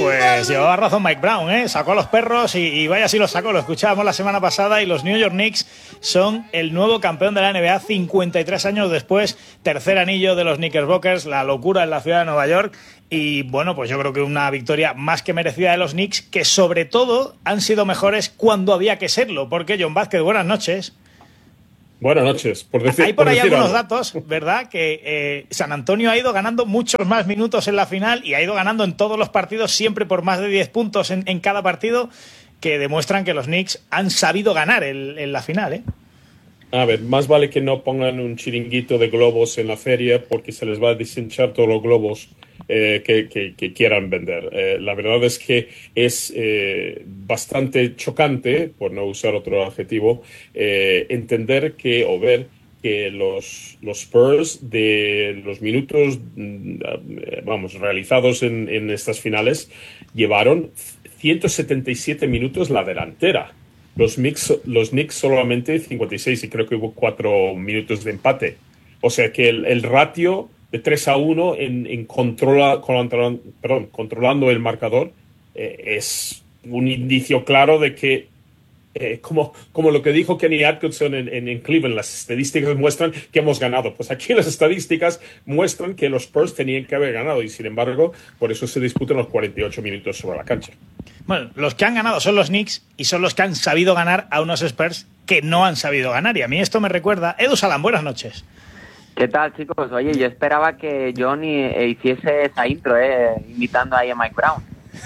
Pues llevaba razón Mike Brown, ¿eh? Sacó a los perros y vaya si los sacó. Lo escuchábamos la semana pasada y los New York Knicks son el nuevo campeón de la NBA 53 años después. Tercer anillo de los Knickerbockers, la locura en la ciudad de Nueva York. Y bueno, pues yo creo que una victoria más que merecida de los Knicks, que sobre todo han sido mejores cuando había que serlo. Porque John Vázquez, buenas noches. Buenas noches. Hay por ahí algunos datos, ¿verdad? Que San Antonio ha ido ganando muchos más minutos en la final y ha ido ganando en todos los partidos, siempre por más de 10 puntos en cada partido, que demuestran que los Knicks han sabido ganar en la final, ¿eh? A ver, más vale que no pongan un chiringuito de globos en la feria porque se les va a deshinchar todos los globos que quieran vender. La verdad es que es bastante chocante, por no usar otro adjetivo, entender o ver que los Spurs de los minutos realizados en estas finales llevaron 177 minutos la delantera. Los Knicks solamente 56 y creo que hubo 4 minutos de empate. O sea que el ratio de 3-1 controlando el marcador es un indicio claro de que, como lo que dijo Kenny Atkinson en Cleveland, las estadísticas muestran que hemos ganado. Pues aquí las estadísticas muestran que los Spurs tenían que haber ganado y, sin embargo, por eso se disputan los 48 minutos sobre la cancha. Bueno, los que han ganado son los Knicks y son los que han sabido ganar a unos Spurs que no han sabido ganar. Y a mí esto me recuerda... Edu Salán, buenas noches. ¿Qué tal, chicos? Oye, yo esperaba que John hiciese esa intro, imitando ahí a Mike Brown.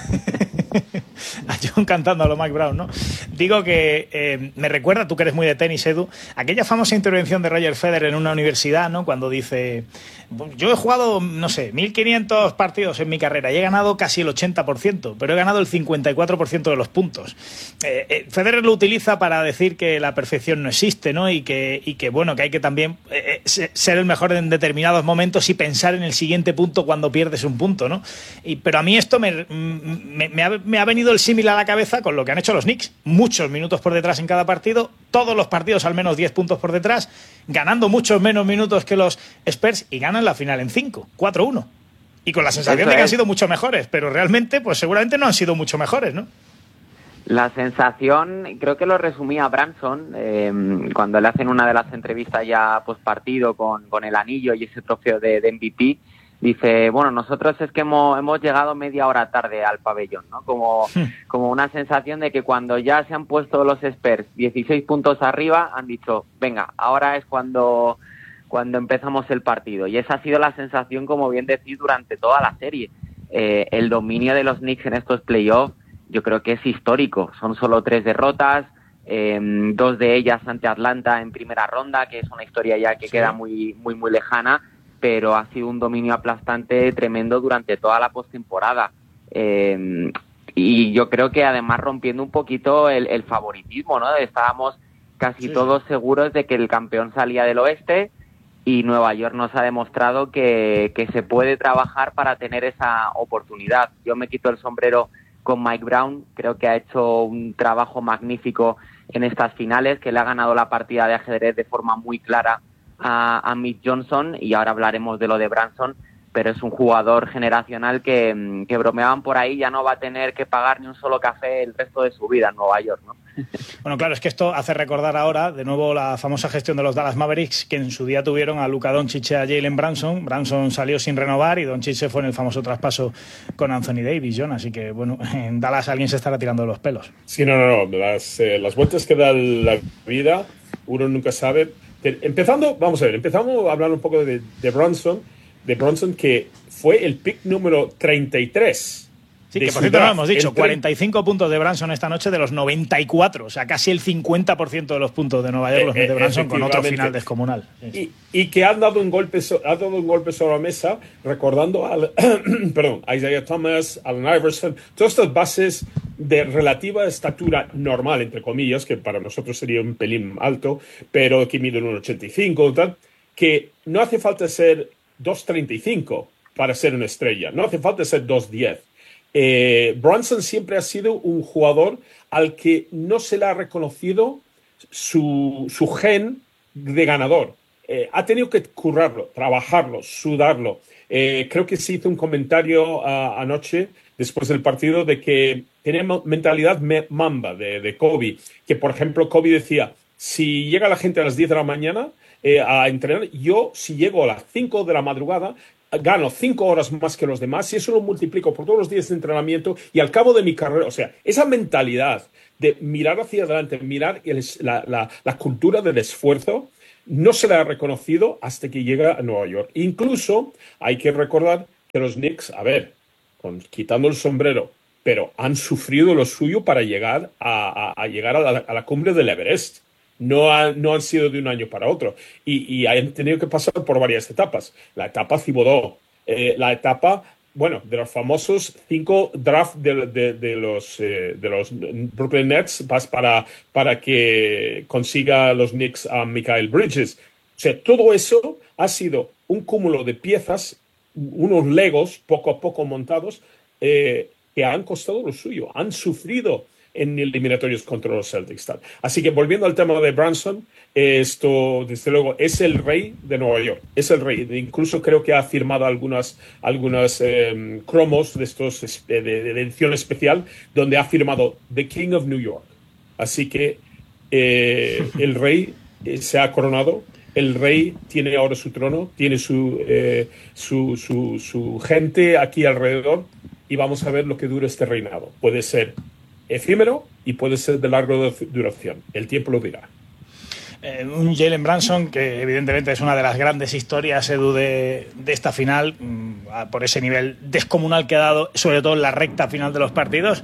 A John cantando a lo Mike Brown, ¿no? Digo que me recuerda, tú que eres muy de tenis, Edu, aquella famosa intervención de Roger Federer en una universidad, ¿no? Cuando dice, yo he jugado, no sé, 1500 partidos en mi carrera y he ganado casi el 80%, pero he ganado el 54% de los puntos. Federer lo utiliza para decir que la perfección no existe, ¿no? Y que bueno, que hay que también ser el mejor en determinados momentos y pensar en el siguiente punto cuando pierdes un punto, ¿no? Pero a mí esto me ha venido el símil a la cabeza con lo que han hecho los Knicks. Muchos minutos por detrás en cada partido, todos los partidos al menos 10 puntos por detrás, ganando muchos menos minutos que los Spurs y ganan la final en 5, 4-1. Y con la sensación de que han sido mucho mejores, pero realmente, pues seguramente no han sido mucho mejores, ¿no? La sensación, creo que lo resumía Branson cuando le hacen una de las entrevistas ya post partido con el anillo y ese trofeo de MVP. Dice, bueno, nosotros es que hemos llegado media hora tarde al pabellón, ¿no? Como una sensación de que cuando ya se han puesto los Spurs 16 puntos arriba, han dicho, venga, ahora es cuando empezamos el partido. Y esa ha sido la sensación, como bien decís, durante toda la serie. El dominio de los Knicks en estos playoffs yo creo que es histórico. Son solo 3 derrotas, 2 de ellas ante Atlanta en primera ronda, que es una historia ya que queda muy, muy, muy lejana, pero ha sido un dominio aplastante tremendo durante toda la postemporada. Y yo creo que además rompiendo un poquito el favoritismo, ¿no? Estábamos casi todos seguros de que el campeón salía del oeste y Nueva York nos ha demostrado que se puede trabajar para tener esa oportunidad. Yo me quito el sombrero con Mike Brown, creo que ha hecho un trabajo magnífico en estas finales, que le ha ganado la partida de ajedrez de forma muy clara a Mitch Johnson, y ahora hablaremos de lo de Branson, pero es un jugador generacional que bromeaban por ahí, ya no va a tener que pagar ni un solo café el resto de su vida en Nueva York, ¿no? Bueno, claro, es que esto hace recordar ahora de nuevo la famosa gestión de los Dallas Mavericks, que en su día tuvieron a Luka Doncic y a Jalen Branson. Branson salió sin renovar y Doncic se fue en el famoso traspaso con Anthony Davis, John. Así que, bueno, en Dallas alguien se estará tirando de los pelos. Sí, no. Las vueltas que da la vida, uno nunca sabe. Empezamos a hablar un poco de Branson, que fue el pick número 33. Sí, que por cierto no lo hemos dicho, 45 puntos de Branson esta noche de los 94, o sea, casi el 50% de los puntos de Nueva York los mete Branson con otro final descomunal. Sí. Y que ha dado un golpe sobre la mesa, recordando a Isaiah Thomas, Allen Iverson, todas estas bases de relativa estatura normal, entre comillas, que para nosotros sería un pelín alto, pero que miden 1,85 y tal, que no hace falta ser 2,35 para ser una estrella, no hace falta ser 2,10. Branson siempre ha sido un jugador al que no se le ha reconocido su gen de ganador. Ha tenido que currarlo, trabajarlo, sudarlo. Creo que se hizo un comentario anoche después del partido de que tenía mentalidad mamba de Kobe, que por ejemplo Kobe decía, si llega la gente a las 10 de la mañana a entrenar, yo si llego a las 5 de la madrugada gano 5 horas más que los demás y eso lo multiplico por todos los días de entrenamiento y al cabo de mi carrera, o sea, esa mentalidad de mirar hacia adelante, mirar la cultura del esfuerzo, no se le ha reconocido hasta que llega a Nueva York. Incluso hay que recordar que los Knicks, a ver, quitando el sombrero, pero han sufrido lo suyo para llegar a llegar a la cumbre del Everest. No han sido de un año para otro. Y han tenido que pasar por varias etapas. La etapa Thibodeau, la etapa, bueno, de los famosos 5 draft de los Brooklyn Nets para que consiga los Knicks a Mikal Bridges. O sea, todo eso ha sido un cúmulo de piezas, unos legos poco a poco montados, que han costado lo suyo, han sufrido en eliminatorios contra los Celtics. Así que volviendo al tema de Brunson, esto desde luego es el rey de Nueva York, es el rey. Incluso creo que ha firmado algunas cromos de estos de edición especial donde ha firmado The King of New York. Así que el rey se ha coronado. El rey tiene ahora su trono, tiene su gente aquí alrededor y vamos a ver lo que dura este reinado. Puede ser efímero y puede ser de larga duración. El tiempo lo dirá. Un Jalen Brunson que evidentemente es una de las grandes historias, Edu, de esta final, por ese nivel descomunal que ha dado, sobre todo en la recta final de los partidos,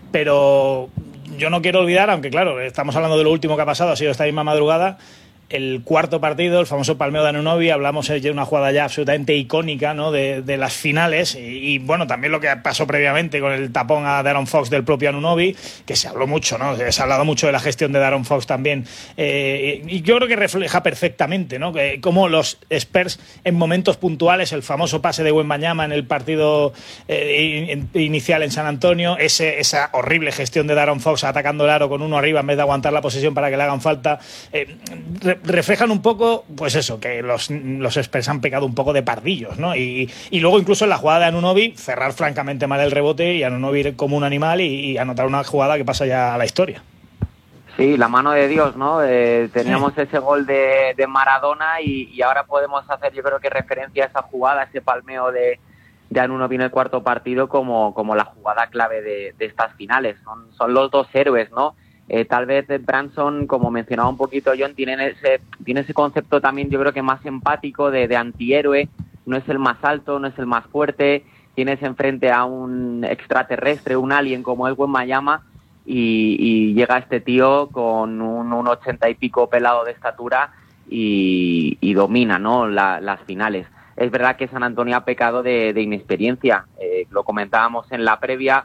pero yo no quiero olvidar, aunque claro, estamos hablando de lo último que ha pasado, ha sido esta misma madrugada, el cuarto partido, el famoso palmeo de Anunoby. Hablamos de una jugada ya absolutamente icónica, ¿no?, de las finales y bueno, también lo que pasó previamente con el tapón a De'Aaron Fox del propio Anunoby, que se habló mucho, ¿no? Se ha hablado mucho de la gestión de De'Aaron Fox también, y yo creo que refleja perfectamente, ¿no?, que cómo los Spurs en momentos puntuales, el famoso pase de Wembanyama en el partido inicial en San Antonio, esa horrible gestión de De'Aaron Fox atacando el aro con uno arriba en vez de aguantar la posesión para que le hagan falta, reflejan un poco, pues eso, que los Spurs han pecado un poco de pardillos, ¿no? Y luego incluso en la jugada de Anunoby, cerrar francamente mal el rebote y Anunoby ir como un animal y anotar una jugada que pasa ya a la historia. Sí, la mano de Dios, ¿no? Teníamos ese gol de Maradona y ahora podemos hacer, yo creo que referencia a esa jugada, ese palmeo de Anunoby en el cuarto partido como la jugada clave de estas finales. Son los dos héroes, ¿no? Tal vez Brunson, como mencionaba un poquito John, tiene ese concepto también, yo creo que más empático de antihéroe. No es el más alto, no es el más fuerte. Tienes enfrente a un extraterrestre, un alien como es Wembanyama, y llega este tío con un 80 y pico pelado de estatura y domina, ¿no?, las finales. Es verdad que San Antonio ha pecado de inexperiencia. Lo comentábamos en la previa.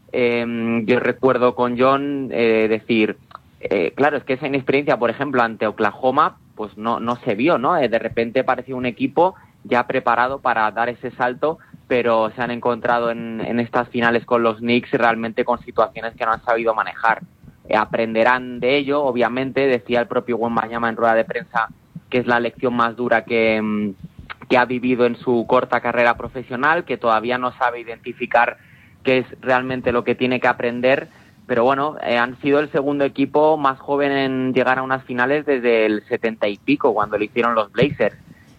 Yo recuerdo con John decir, claro, es que esa inexperiencia, por ejemplo, ante Oklahoma, pues no se vio, ¿no? De repente parecía un equipo ya preparado para dar ese salto, pero se han encontrado en estas finales con los Knicks realmente con situaciones que no han sabido manejar. Aprenderán de ello, obviamente. Decía el propio Wembanyama en rueda de prensa que es la lección más dura que ha vivido en su corta carrera profesional, que todavía no sabe identificar qué es realmente lo que tiene que aprender, pero bueno, han sido el segundo equipo más joven en llegar a unas finales desde el 70 y pico, cuando lo hicieron los Blazers.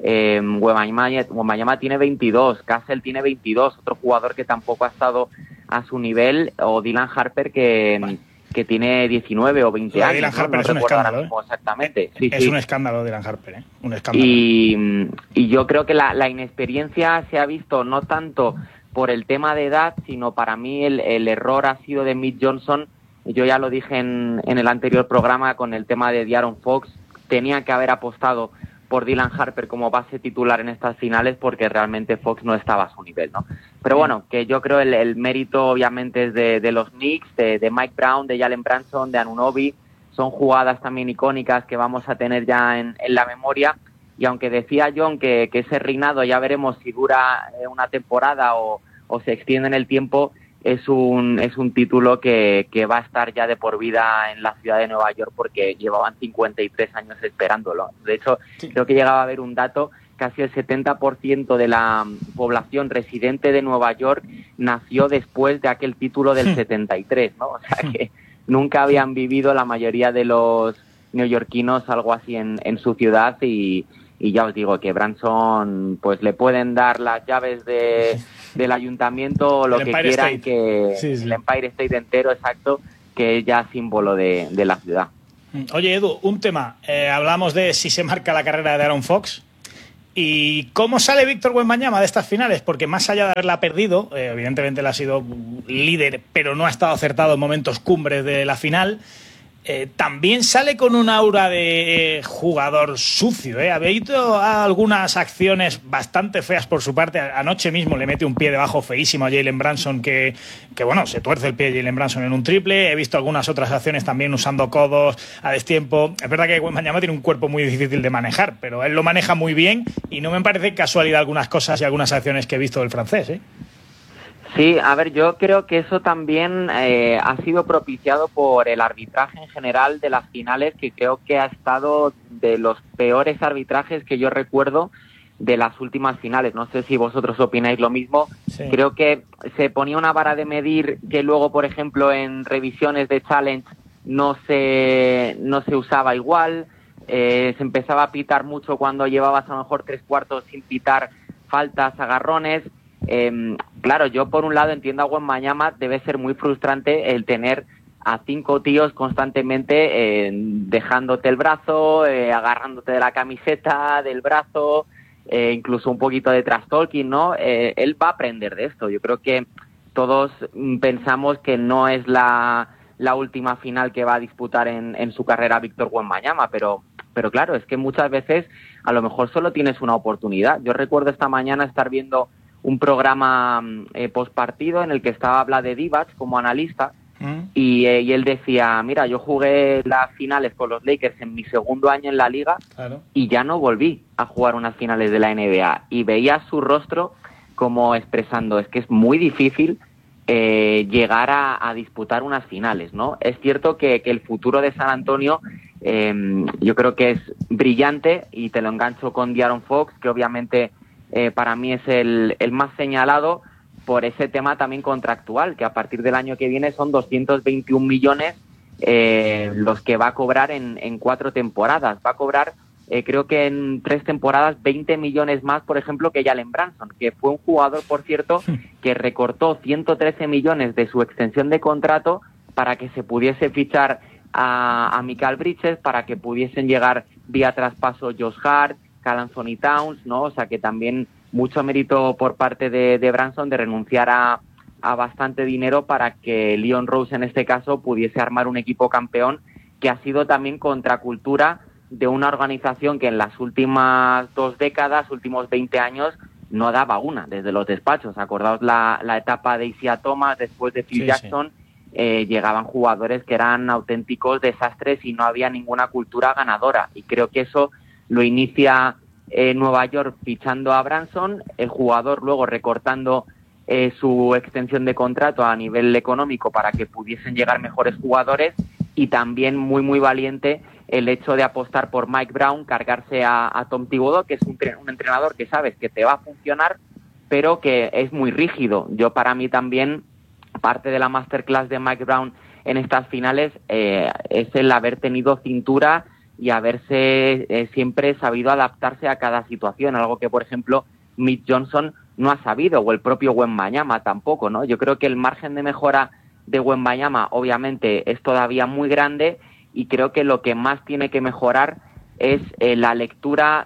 Wembanyama tiene 22, Cassell tiene 22, otro jugador que tampoco ha estado a su nivel, o Dylan Harper que tiene 19 o 20 años. Dylan Harper, ¿no? Es un escándalo, exactamente. Sí, es sí. un escándalo Dylan Harper, un escándalo. Y yo creo que la inexperiencia se ha visto no tanto por el tema de edad, sino para mí el error ha sido de Mitch Johnson. Yo ya lo dije en el anterior programa con el tema de De'Aaron Fox. Tenía que haber apostado por Dylan Harper como base titular en estas finales porque realmente Fox no estaba a su nivel, ¿no? Pero bueno, que yo creo el mérito obviamente es de los Knicks, de Mike Brown, de Jalen Brunson, de Anunoby. Son jugadas también icónicas que vamos a tener ya en la memoria. Y aunque decía John que ese reinado ya veremos si dura una temporada o se extiende en el tiempo, es un título que va a estar ya de por vida en la ciudad de Nueva York porque llevaban 53 años esperándolo. De hecho, creo que llegaba a haber un dato que casi el 70% de la población residente de Nueva York nació después de aquel título del 73, ¿no? O sea que nunca habían vivido la mayoría de los neoyorquinos algo así en su ciudad y ya os digo que Branson pues le pueden dar las llaves del ayuntamiento o lo que quieran, que el Empire State entero, exacto, que es ya símbolo de la ciudad. Oye, Edu, un tema. Hablamos de si se marca la carrera de Aaron Fox. ¿Y cómo sale Víctor Wembanyama de estas finales? Porque más allá de haberla perdido, evidentemente él ha sido líder, pero no ha estado acertado en momentos cumbres de la final. También sale con un aura de jugador sucio, ¿eh? Ha habido algunas acciones bastante feas por su parte. Anoche mismo le mete un pie debajo feísimo a Jalen Brunson que bueno, se tuerce el pie de Jalen Brunson en un triple. He visto algunas otras acciones también usando codos a destiempo. Es verdad que Wembanyama tiene un cuerpo muy difícil de manejar, pero él lo maneja muy bien y no me parece casualidad algunas cosas y algunas acciones que he visto del francés, ¿eh? Sí, a ver, yo creo que eso también ha sido propiciado por el arbitraje en general de las finales, que creo que ha estado de los peores arbitrajes que yo recuerdo de las últimas finales. No sé si vosotros opináis lo mismo. Sí. Creo que se ponía una vara de medir que luego, por ejemplo, en revisiones de challenge no se usaba igual. Se empezaba a pitar mucho cuando llevabas a lo mejor 3/4 sin pitar faltas, agarrones. Claro, yo por un lado entiendo a Wembanyama, debe ser muy frustrante el tener a 5 tíos constantemente dejándote el brazo, agarrándote de la camiseta, del brazo, incluso un poquito de trash talking, ¿no? Él va a aprender de esto. Yo creo que todos pensamos que no es la última final que va a disputar en su carrera Víctor Wembanyama, pero claro, es que muchas veces a lo mejor solo tienes una oportunidad. Yo recuerdo esta mañana estar viendo un programa postpartido en el que estaba Vlade Divac como analista y él decía, mira, yo jugué las finales con los Lakers en mi segundo año en la liga, claro, y ya no volví a jugar unas finales de la NBA, y veía su rostro como expresando, es que es muy difícil llegar a disputar unas finales, ¿no? Es cierto que el futuro de San Antonio yo creo que es brillante, y te lo engancho con De'Aaron Fox, que obviamente para mí es el más señalado por ese tema también contractual, que a partir del año que viene son 221 millones los que va a cobrar en 4 temporadas. Va a cobrar, creo que en 3 temporadas, 20 millones más, por ejemplo, que Jalen Brunson, que fue un jugador, por cierto, que recortó 113 millones de su extensión de contrato para que se pudiese fichar a Mikal Bridges, para que pudiesen llegar vía traspaso Josh Hart, Karl Anthony Towns, ¿no? O sea que también mucho mérito por parte de Brunson de renunciar a bastante dinero para que Leon Rose, en este caso, pudiese armar un equipo campeón, que ha sido también contracultura de una organización que en las últimas 2 décadas, últimos 20 años, no daba una desde los despachos. Acordaos la etapa de Isaiah Thomas después de Phil Jackson. Sí. Llegaban jugadores que eran auténticos desastres y no había ninguna cultura ganadora, y creo que eso lo inicia Nueva York fichando a Brunson, el jugador luego recortando su extensión de contrato a nivel económico para que pudiesen llegar mejores jugadores, y también muy muy valiente el hecho de apostar por Mike Brown, cargarse a Tom Thibodeau, que es un entrenador que sabes que te va a funcionar, pero que es muy rígido. Para mí también parte de la masterclass de Mike Brown en estas finales es el haber tenido cintura y haberse siempre sabido adaptarse a cada situación, algo que, por ejemplo, Mitch Johnson no ha sabido, o el propio Wembanyama tampoco, ¿no? Yo creo que el margen de mejora de Wembanyama obviamente es todavía muy grande, y creo que lo que más tiene que mejorar es la lectura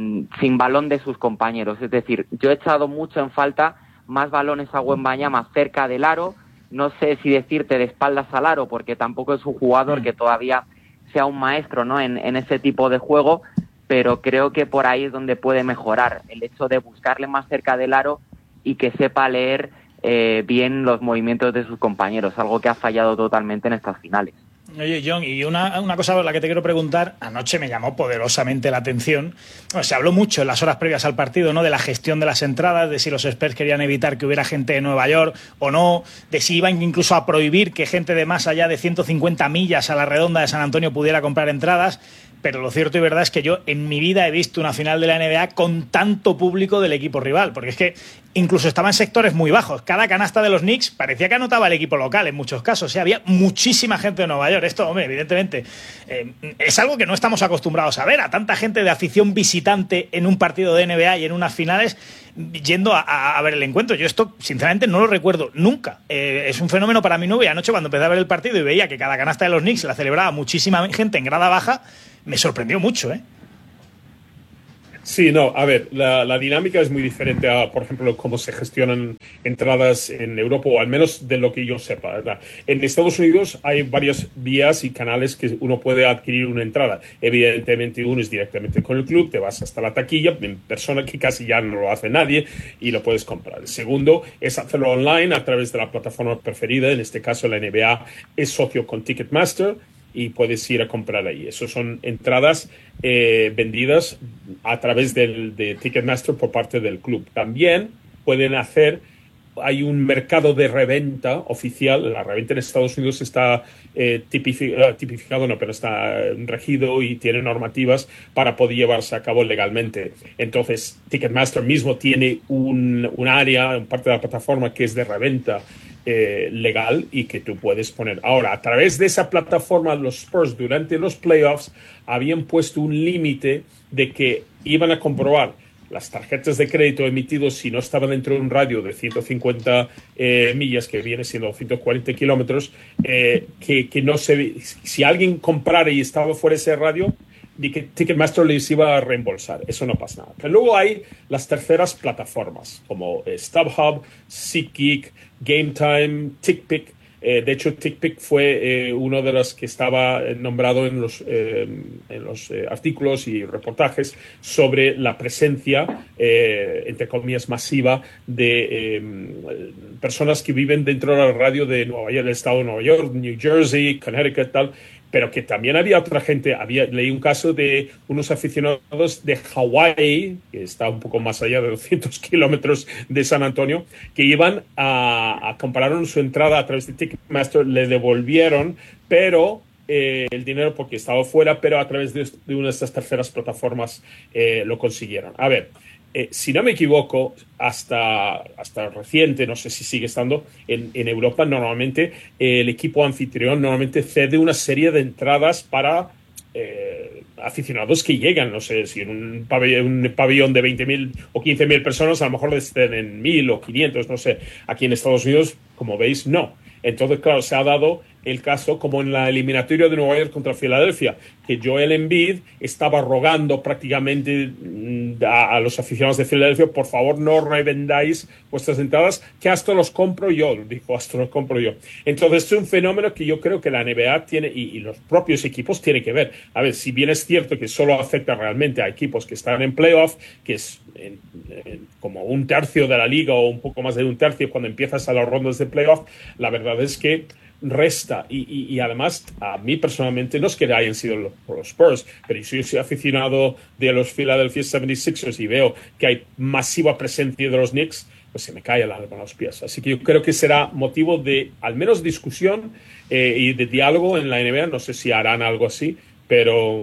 sin balón de sus compañeros. Es decir, yo he echado mucho en falta más balones a Wembanyama cerca del aro, no sé si decirte de espaldas al aro, porque tampoco es un jugador que todavía sea un maestro, ¿no?, en ese tipo de juego, pero creo que por ahí es donde puede mejorar, el hecho de buscarle más cerca del aro y que sepa leer bien los movimientos de sus compañeros, algo que ha fallado totalmente en estas finales. Oye, John, y una cosa por la que te quiero preguntar, anoche me llamó poderosamente la atención. Bueno, se habló mucho en las horas previas al partido, ¿no?, de la gestión de las entradas, de si los Spurs querían evitar que hubiera gente de Nueva York o no, de si iban incluso a prohibir que gente de más allá de 150 millas a la redonda de San Antonio pudiera comprar entradas. pero lo cierto y verdad es que yo en mi vida he visto una final de la NBA con tanto público del equipo rival, porque es que incluso estaba en sectores muy bajos. Cada canasta de los Knicks parecía que anotaba el equipo local en muchos casos. O sea, había muchísima gente de Nueva York. Esto, hombre, evidentemente, es algo que no estamos acostumbrados a ver. A tanta gente de afición visitante en un partido de NBA y en unas finales yendo a ver el encuentro. Yo esto, sinceramente, no lo recuerdo nunca. Es un fenómeno para mí nuevo y anoche cuando empecé a ver el partido y veía que cada canasta de los Knicks la celebraba muchísima gente en grada baja, me sorprendió mucho, ¿eh? Sí, no, a ver, la dinámica es muy diferente a, por ejemplo, cómo se gestionan entradas en Europa, o al menos de lo que yo sepa, ¿verdad? En Estados Unidos hay varias vías y canales que uno puede adquirir una entrada. Evidentemente, uno es directamente con el club, te vas hasta la taquilla, en persona, que casi ya no lo hace nadie, y lo puedes comprar. El segundo es hacerlo online a través de la plataforma preferida, en este caso la NBA es socio con Ticketmaster, y puedes ir a comprar ahí. Eso son entradas vendidas a través de Ticketmaster por parte del club. También pueden hay un mercado de reventa oficial. La reventa en Estados Unidos está tipificado, no, pero está regido y tiene normativas para poder llevarse a cabo legalmente. Entonces, Ticketmaster mismo tiene un área, parte de la plataforma que es de reventa legal y que tú puedes poner. Ahora, a través de esa plataforma, los Spurs durante los playoffs habían puesto un límite de que iban a comprobar las tarjetas de crédito emitidos si no estaban dentro de un radio de 150 millas, que viene siendo 140 kilómetros, que no si alguien comprara y estaba fuera de ese radio, y que Ticketmaster les iba a reembolsar. Eso no pasa nada. Pero luego hay las terceras plataformas, como StubHub, SeatGeek, GameTime, TickPick. De hecho, TickPick fue uno de los que estaba nombrado en los artículos y reportajes sobre la presencia, entre comillas, masiva de personas que viven dentro de la radio de Nueva York, del estado de Nueva York, New Jersey, Connecticut, tal, pero que también había otra gente. Leí un caso de unos aficionados de Hawái, que está un poco más allá de 200 kilómetros de San Antonio, que iban compraron su entrada a través de Ticketmaster, le devolvieron, pero el dinero porque estaba fuera, pero a través de una de estas terceras plataformas lo consiguieron. A ver, si no me equivoco, hasta reciente, no sé si sigue estando, en Europa normalmente el equipo anfitrión normalmente cede una serie de entradas para aficionados que llegan, no sé, si en un pabellón de 20.000 o 15.000 personas, a lo mejor les ceden 1.000 o 500, no sé. Aquí en Estados Unidos, como veis, no. Entonces, claro, se ha dado el caso como en la eliminatoria de Nueva York contra Filadelfia, que Joel Embiid estaba rogando prácticamente a los aficionados de Filadelfia, por favor no revendáis vuestras entradas, que hasta los compro yo, dijo, hasta los compro yo. Entonces es un fenómeno que yo creo que la NBA tiene y los propios equipos tienen que ver. A ver, si bien es cierto que solo afecta realmente a equipos que están en playoff, que es como un tercio de la liga o un poco más de un tercio cuando empiezas a las rondas de playoff, la verdad es que resta y además a mí personalmente no es que hayan sido los Spurs, pero yo soy aficionado de los Philadelphia 76ers y veo que hay masiva presencia de los Knicks, pues se me cae el alma a los pies. Así que yo creo que será motivo de al menos discusión y de diálogo en la NBA. No sé si harán algo así, pero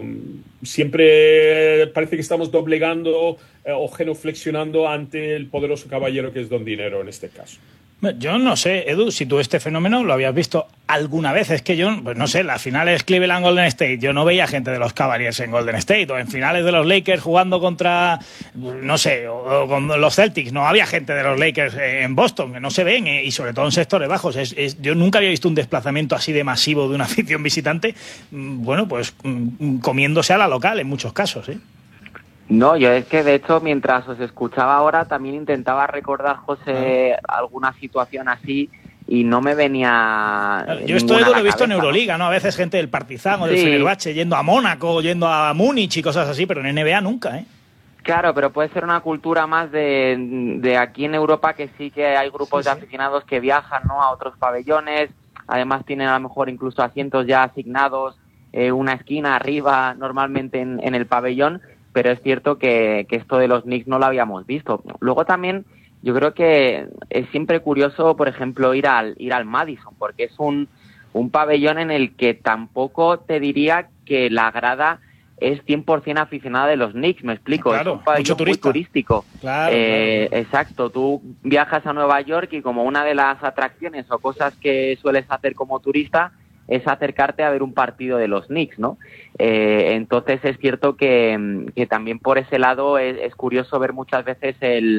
siempre parece que estamos doblegando o genuflexionando ante el poderoso caballero que es Don Dinero en este caso. Yo no sé, Edu, si tú este fenómeno lo habías visto alguna vez. Es que yo, pues no sé, las finales Cleveland-Golden State, yo no veía gente de los Cavaliers en Golden State, o en finales de los Lakers jugando contra, no sé, o con los Celtics, no había gente de los Lakers en Boston, que no se ven, y sobre todo en sectores bajos. Yo nunca había visto un desplazamiento así de masivo de una afición visitante, bueno, pues comiéndose a la local en muchos casos, ¿eh? No, yo es que de hecho mientras os escuchaba ahora también intentaba recordar, José, alguna situación así y no me venía. Yo esto lo he visto en Euroliga, ¿no? A veces gente del Partizan o del Fenerbahce yendo a Mónaco, yendo a Múnich y cosas así, pero en NBA nunca, ¿eh? Claro, pero puede ser una cultura más de aquí en Europa, que sí que hay grupos de aficionados que viajan, ¿no?, a otros pabellones, además tienen a lo mejor incluso asientos ya asignados, una esquina arriba normalmente en el pabellón. Pero es cierto que esto de los Knicks no lo habíamos visto. Luego también yo creo que es siempre curioso, por ejemplo, ir al Madison, porque es un pabellón en el que tampoco te diría que la grada es 100% aficionada de los Knicks, me explico. Claro, es un país muy turístico. Claro. Exacto, tú viajas a Nueva York y como una de las atracciones o cosas que sueles hacer como turista es acercarte a ver un partido de los Knicks, ¿no? Entonces es cierto que también por ese lado es curioso ver muchas veces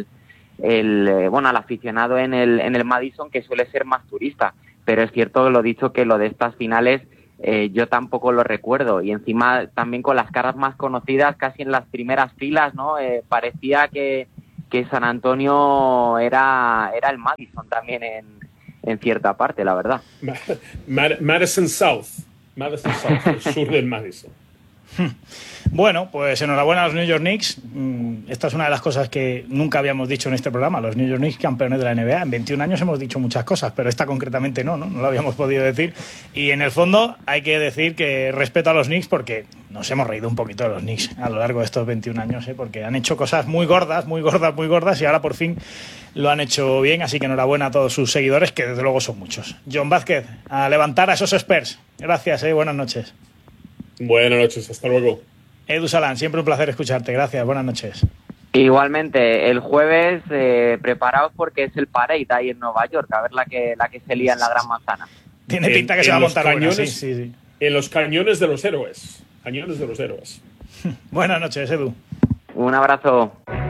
al aficionado en el Madison, que suele ser más turista, pero es cierto lo dicho, que lo de estas finales yo tampoco lo recuerdo, y encima también con las caras más conocidas casi en las primeras filas, ¿no? Parecía que San Antonio era el Madison también en cierta parte, la verdad. Madison South, el sur del Madison. Bueno, pues enhorabuena a los New York Knicks. Esta es una de las cosas que nunca habíamos dicho en este programa. Los New York Knicks, campeones de la NBA. En 21 años hemos dicho muchas cosas, pero esta concretamente no lo habíamos podido decir. Y en el fondo hay que decir que respeto a los Knicks, porque nos hemos reído un poquito de los Knicks a lo largo de estos 21 años, porque han hecho cosas muy gordas, y ahora por fin lo han hecho bien. Así que enhorabuena a todos sus seguidores, que desde luego son muchos. John Vázquez, a levantar a esos Spurs. Gracias, buenas noches. Buenas noches, hasta luego. Edu Salán, siempre un placer escucharte. Gracias, buenas noches. Igualmente, el jueves preparaos porque es el Parade ahí en Nueva York, a ver la que se lía en la Gran Manzana. Tiene pinta que se va a montar cañones, buena, sí. En los cañones de los héroes. Cañones de los héroes. Buenas noches, Edu. Un abrazo.